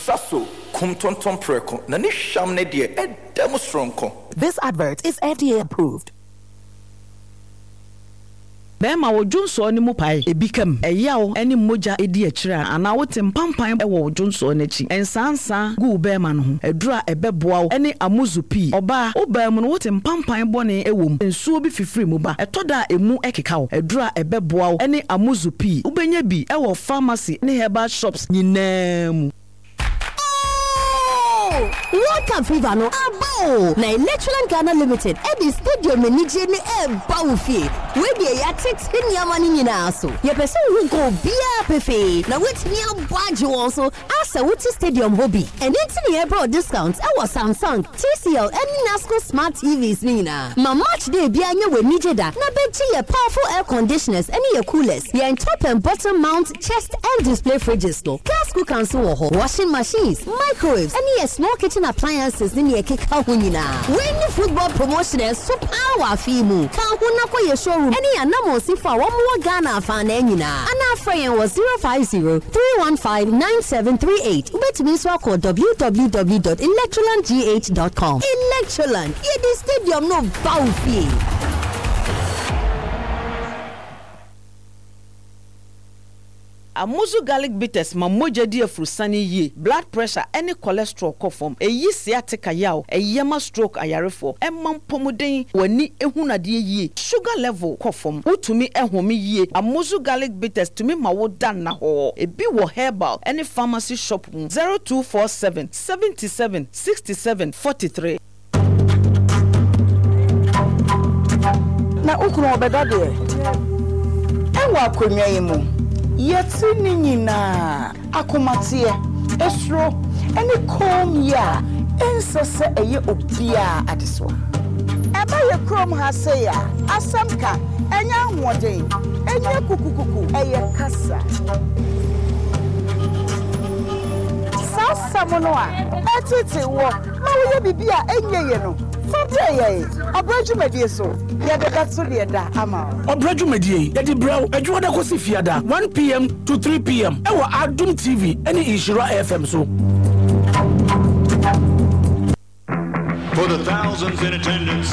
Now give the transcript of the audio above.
Saso, kumtonton preko, na ni sham ne die, demonstronko. This advert is FDA approved. Bema wo Junso ni mu pai ebikam eyawo eni moja edi akira ana wo tempampan e wo Junso n'achi ensansa gu bema no ho edura ebeboa wo eni amuzupi oba wo bema no wo tempampan bone ewom ensuo bi fifiri mu ba etoda emu ekeka wo edura ebeboa wo eni amuzupi ubenya bi e wo pharmacy ni herbal shops nyinam. Water fever no abo na Electroland Ghana Limited e di stadium enije ne e ba wo fie we dey ya tix niama ni nyina so ye pese wo go bia pefe na wetimi abwaje won so asa wuti stadium hobby and enti ne bro discount e was Samsung TCL and Nasco smart TVs ni na ma match day bia nya we nije da na beji ye powerful air conditioners and ye coolers ye top and bottom mount chest and display fridges no gas cooker so wo washing machines microwaves and ye small kitchen appliances ni ye keka ho nyina when football promotion so power fimu kan ho na koye showroom any anamo sifa wo mo Ghana fa na nyina ana afrayen was 050-315-9738 ubetimi so call www.electrolandgh.com. Electroland ye di stadium no bawfie. Amuzu garlic bitters ma moja di afrusani ye blood pressure any cholesterol kofom eyi sciatica yaw eyema stroke ayarefo emman pomuden wani ehunade ye sugar level kofom utumi ehome ye Amuzu garlic bitters tumi ma wo dan na ho ebi wo herbal any pharmacy shop 0247 77 67 43. na ukuru obeda de enwa akonwa yimu yeti ni nyina akomatie esro ene kom ya ensese eye obia adesoa eba ye krom ha se ya asamka enya hoden enya kukukuku eye kasa sasa mono a etete wo ma wo ye bibia enye ye no fabre ye abrajumedie so ye de katso de da ama abrajumedie ye di braw adwo da kosi fiada 1 p.m. to 3 p.m. ewo Adum TV ene Ishira FM so. For the thousands in attendance